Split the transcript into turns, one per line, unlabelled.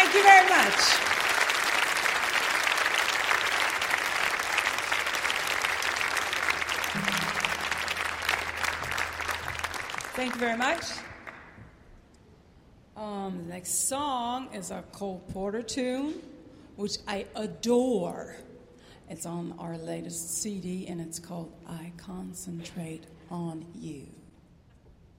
Thank you very much. Thank you very much. The next song is a Cole Porter tune, which I adore. It's on our latest CD, and it's called I Concentrate on You.